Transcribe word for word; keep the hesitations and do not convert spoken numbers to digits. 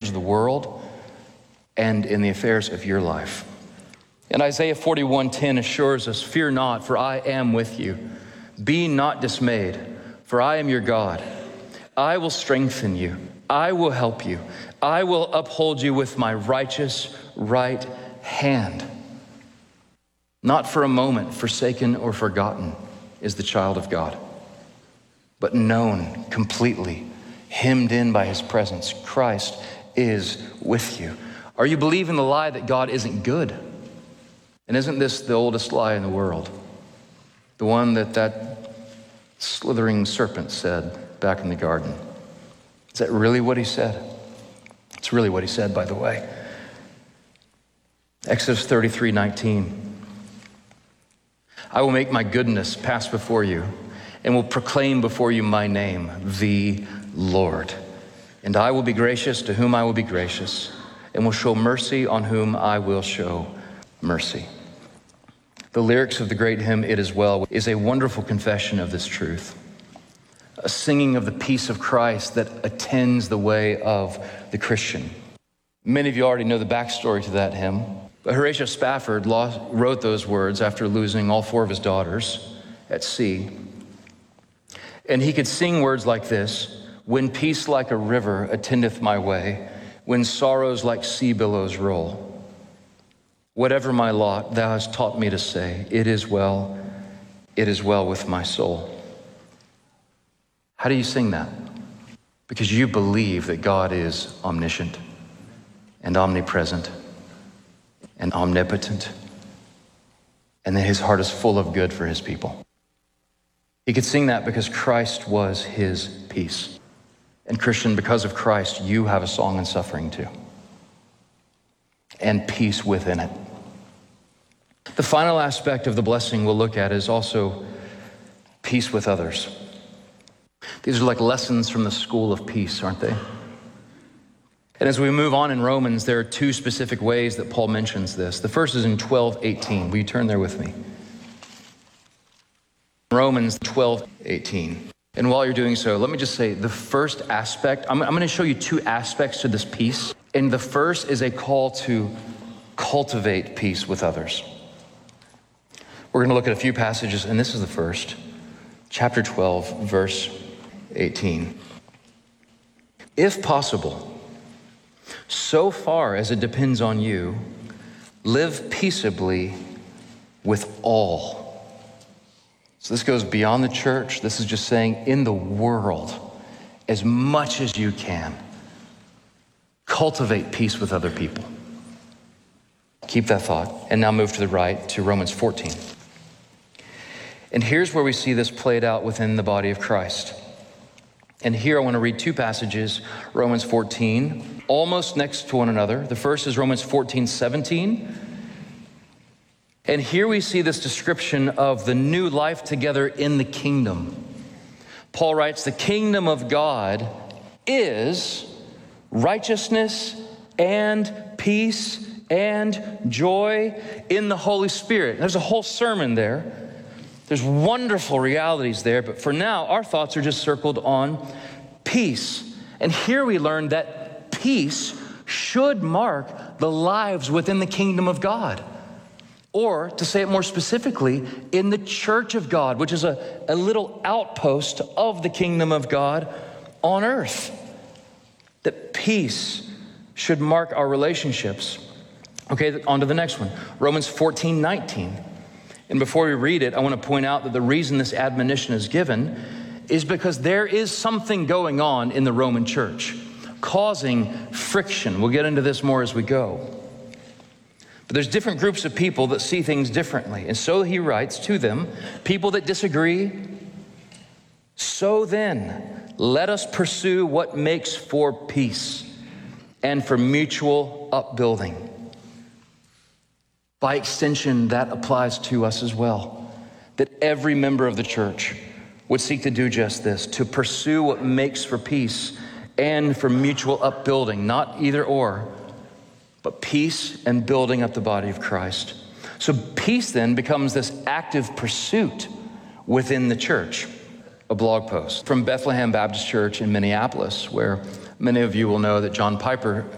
of the world and in the affairs of your life. And Isaiah forty-one ten assures us, fear not, for I am with you. Be not dismayed, for I am your God. I will strengthen you. I will help you. I will uphold you with my righteous right hand. Not for a moment forsaken or forgotten is the child of God, but known completely, hemmed in by his presence. Christ is with you. Are you believing the lie that God isn't good? And isn't this the oldest lie in the world? The one that that slithering serpent said back in the garden. Is that really what he said? It's really what he said, by the way. Exodus thirty-three nineteen. I will make my goodness pass before you and will proclaim before you my name, the Lord. And I will be gracious to whom I will be gracious, and will show mercy on whom I will show mercy. The lyrics of the great hymn, It Is Well, is a wonderful confession of this truth. A singing of the peace of Christ that attends the way of the Christian. Many of you already know the backstory to that hymn, but Horatio Spafford lost, wrote those words after losing all four of his daughters at sea. And he could sing words like this: when peace like a river attendeth my way, when sorrows like sea billows roll. Whatever my lot, thou hast taught me to say, it is well, it is well with my soul. How do you sing that? Because you believe that God is omniscient and omnipresent and omnipotent, and that his heart is full of good for his people. He could sing that because Christ was his peace. And Christian, because of Christ, you have a song in suffering too, and peace within it. The final aspect of the blessing we'll look at is also peace with others. These are like lessons from the school of peace, aren't they? And as we move on in Romans, there are two specific ways that Paul mentions this. The first is in twelve eighteen. Will you turn there with me? Romans twelve eighteen. And while you're doing so, let me just say the first aspect, I'm, I'm going to show you two aspects to this peace. And the first is a call to cultivate peace with others. We're going to look at a few passages, and this is the first. Chapter twelve, verse eighteen. If possible, so far as it depends on you, live peaceably with all. So this goes beyond the church. This is just saying in the world, as much as you can, cultivate peace with other people. Keep that thought. And now move to the right to Romans fourteen. And here's where we see this played out within the body of Christ. And here I want to read two passages, Romans fourteen, almost next to one another. The first is Romans fourteen seventeen. And here we see this description of the new life together in the kingdom. Paul writes, the kingdom of God is righteousness and peace and joy in the Holy Spirit. There's a whole sermon there. There's wonderful realities there, but for now, our thoughts are just circled on peace. And here we learn that peace should mark the lives within the kingdom of God. Or, to say it more specifically, in the church of God, which is a, a little outpost of the kingdom of God on earth. That peace should mark our relationships. Okay, on to the next one. Romans fourteen nineteen. And before we read it, I want to point out that the reason this admonition is given is because there is something going on in the Roman church, causing friction. We'll get into this more as we go. But there's different groups of people that see things differently. And so he writes to them, people that disagree, so then, let us pursue what makes for peace and for mutual upbuilding. By extension, that applies to us as well. That every member of the church would seek to do just this, to pursue what makes for peace and for mutual upbuilding, not either or, but peace and building up the body of Christ. So peace then becomes this active pursuit within the church. A blog post from Bethlehem Baptist Church in Minneapolis, where many of you will know that John Piper